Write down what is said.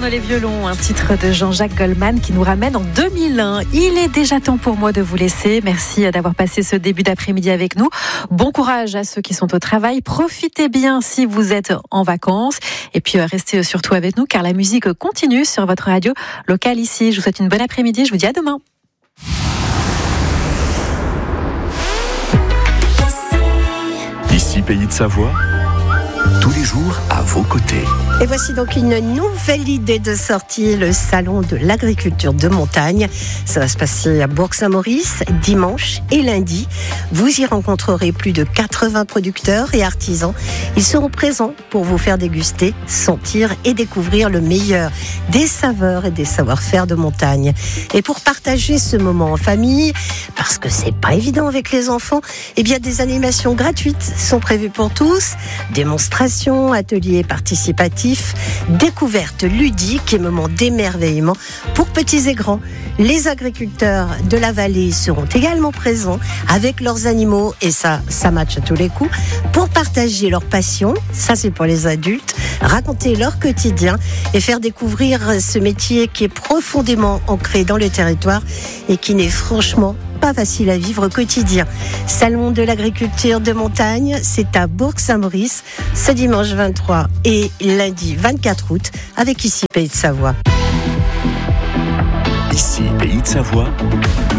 les violons, un titre de Jean-Jacques Goldman qui nous ramène en 2001. Il est déjà temps pour moi de vous laisser. Merci d'avoir passé ce début d'après-midi avec nous. Bon courage à ceux qui sont au travail. Profitez bien si vous êtes en vacances. Et puis restez surtout avec nous car la musique continue sur votre radio locale ici. Je vous souhaite une bonne après-midi. Je vous dis à demain. Ici, Pays de Savoie, tous les jours à vos côtés. Et voici donc une nouvelle idée de sortie, le salon de l'agriculture de montagne. Ça va se passer à Bourg-Saint-Maurice, dimanche et lundi. Vous y rencontrerez plus de 80 producteurs et artisans. Ils seront présents pour vous faire déguster, sentir et découvrir le meilleur des saveurs et des savoir-faire de montagne. Et pour partager ce moment en famille, parce que c'est pas évident avec les enfants, eh bien des animations gratuites sont prévues pour tous, démonstrations, ateliers participatifs, découvertes ludiques et moments d'émerveillement pour petits et grands. Les agriculteurs de la vallée seront également présents avec leurs animaux et ça match à tous les coups pour partager leur passion, ça c'est pour les adultes, raconter leur quotidien et faire découvrir ce métier qui est profondément ancré dans le territoire et qui n'est franchement pas facile à vivre au quotidien. Salon de l'agriculture de montagne, c'est à Bourg-Saint-Maurice, ce dimanche 23 et lundi 24 août, avec ici Pays de Savoie. Ici, Pays de Savoie.